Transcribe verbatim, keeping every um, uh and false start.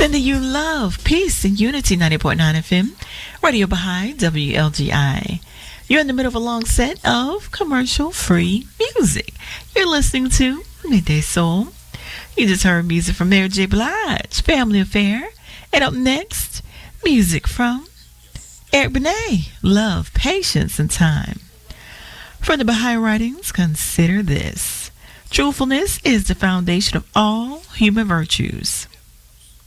Sending you love, peace, and unity. ninety point nine F M, Radio Baha'i, W L G I. You're in the middle of a long set of commercial-free music. You're listening to Midday Soul. You just heard music from Mary J. Blige, Family Affair. And up next, music from Eric Benet, Love, Patience, and Time. From the Baha'i writings, consider this. Truthfulness is the foundation of all human virtues.